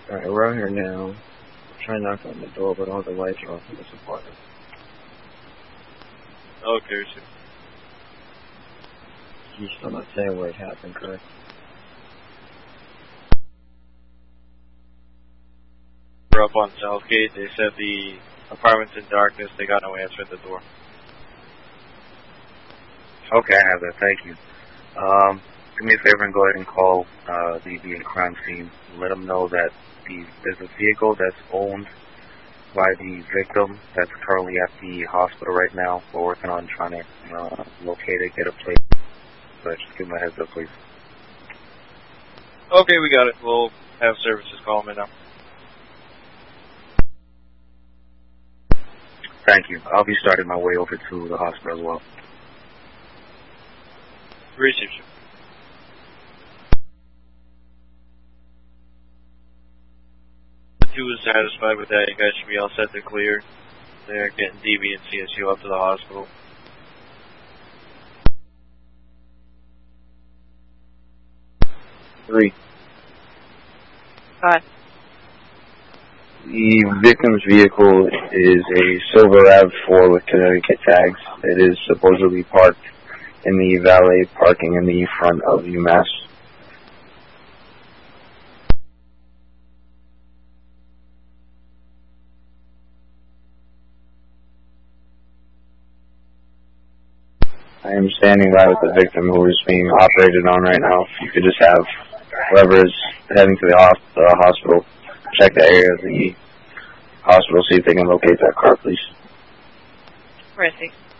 Alright, we're out here now. Try to knock on the door, but all the lights are off in this apartment. Okay, sir. You're still not saying where it happened, correct? We're up on Southgate. They said the apartment's in darkness. They got no answer at the door. Okay, I have that. Thank you. Do me a favor and go ahead and call the crime scene. Let them know that there's a vehicle that's owned by the victim that's currently at the hospital right now. We're working on trying to locate it, get a plate. But just give them a heads up, please. Okay, we got it. We'll have services call them in now. Thank you. I'll be starting my way over to the hospital as well. Receive, sir. The 2 is satisfied with that. You guys should be all set to clear. They're getting DB and CSU up to the hospital. Three. Hi. The victim's vehicle is a silver RAV4 with Connecticut tags. It is supposedly parked in the valet parking in the front of UMass. I am standing by with the victim who is being operated on right now. If you could just have whoever is heading to the hospital check the area of the hospital, see if they can locate that car, please. Where is he?